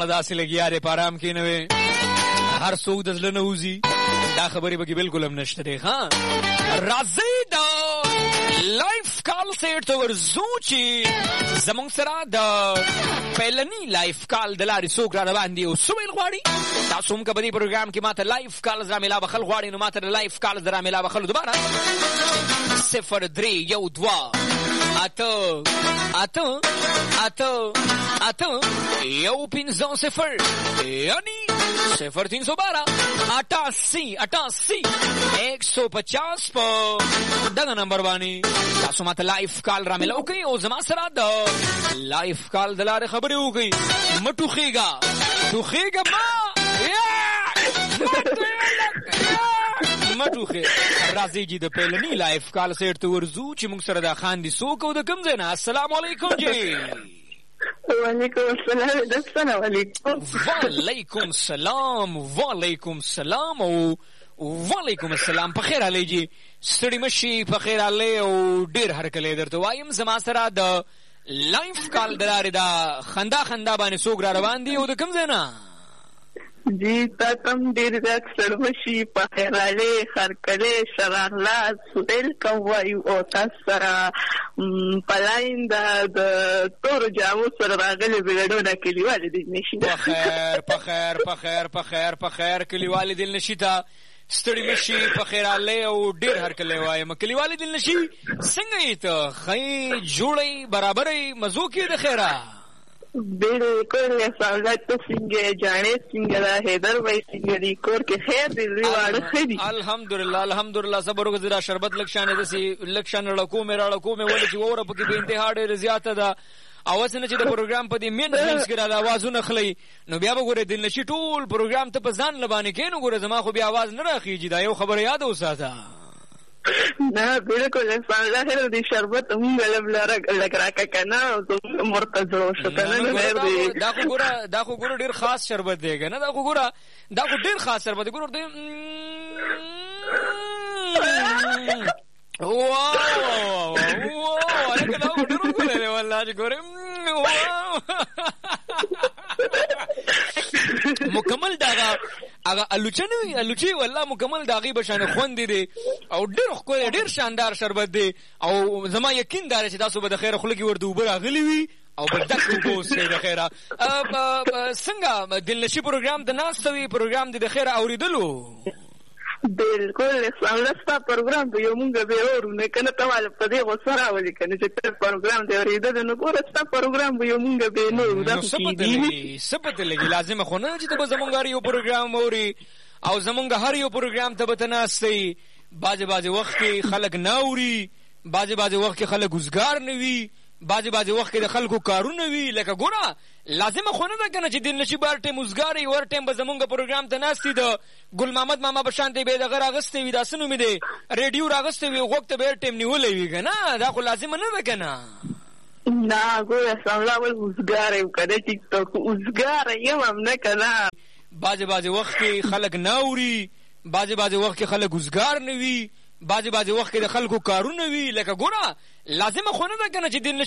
ماړه داسې لګیا دی په آرام کښېنه وې هر څوک د زړه نه وځي دا خبرې پکې بالکل هم نشته دی ها راځئ د لایف کال سیټ ته ورځو چې زموږ سره د پیلني لایف کال د لارې څوک را باندې او څه ویل غواړي تاسو هم که په دې پروګرام کې ماته لایف کال را ملا بخل غواړي نو ماته د لایف کال را ملا بخل دوباره 0-3-1-2 یو 5-0 یعنی 0-312-88-150 په دغه نمبر باندې تاسو ماته لایف کال را ملا وکړئ او زما سره د لایف کال د لارې خبرې وکړئ مه ټوخېږه ما مټوخه راځي چې د پیلنی لایف کال سیټ ته ورځو چې موږ سره د خان دي څوک او د کوم ځای نه السلام علیکم جی وعلیکم السلام السلام علیکم وعلیکم السلام او وعلیکم السلام په خیر علي جی ستړي مشي په خیر علي او ډیر هرکلی درته وایم زما سره د لایف کال د لارې د خندا باندې څوک را روان دي او د کوم ځای نه جی تم ډیر زیات سړمشي په خیراله خرکله شرارلا سویل کوي او تاسو سره پلاین د تور جامو سره راغلي بلډونه کلیوال دي نشي په خیر کلیوال دي نشي تا ستړي مشي په خیراله او ډیر هرکله وایم کلیوال دي نشي څنګه ایته خی جوړي برابرې مزو کې د خیره بالکل سہولت تو سنگے جانے سنگلا حیدر بھائی سنگلی کور کے خیر دل ریواڑ خیری الحمدللہ صبر گزرا شربت لکشانے دسی لکشان لڑکو میرا لڑکو میں ولی چی وورا پکی بے انتہا ډیر زیات ده اواز نه چې د پروګرام په دې مین هیڅ کې را आवाजونه خلی نو بیا وګوره د نشي ټول پروګرام ته په ځان لبانې کین وګوره زما خو بیا आवाज نه راخیږي دا یو خبره یاد اوساته نه بالکل سملا خیر دی شربت هم لګ راکا کنه مرتضی شو کنه دا خو ګوره ډیر خاص شربت دی کنه دا خو ډیر خاص شربت دی ګوره واو لکه دا ډیر ګوره والله چې ګوره مکمل داغه هغه الوچي والله مکمل داغي بشانه خوند دي او ډیر خو ډیر شاندار شربت دی او زما یقین دار چې تاسو به د خیر خلګي ورته وبر غلي وي او بدک وګوسه د خیره څنګه دلنشي پروګرام د ناستوي پروګرام د خیر اوریدلو بالکل سملستا پروګرام به یو مونږ به اورو کنه تواله په دې غوسره ولي کنه چې پروګرام دی اوریدل نو ګورستا پروګرام به یو مونږ به نو دا سپت لګي لازم خو نه چې ته زمونږ یو پروګرام اوري او زمونږ هر یو پروګرام ته بتناستي باځه وخت کې خلک ناوري باځه وخت کې خلک گزګار نه وي باځه وخت کې د خلکو کارونه وي لکه ګوره لازم خو نه ده کنه چې دین نشي بار ټیم وزګاری ور ټیم به زمونږ پروګرام ته ناستي د ګل محمد ماما بشانته به دغه راغستې وي داسنو مې دی ریډیو راغستې وي وخت به ټیم نیولې وي کنه دا خو لازم نه ده کنه نه ګوره سملا ول وزګاری کړه ټیک ټاک وزګار یم نه کنه باځه وخت کې خلک ناوري باځه وخت کې خلک گزګار نه وي باځه وخت کې د خلکو کارونه وي لکه ګوره لازم خو نه ده کنه چې دین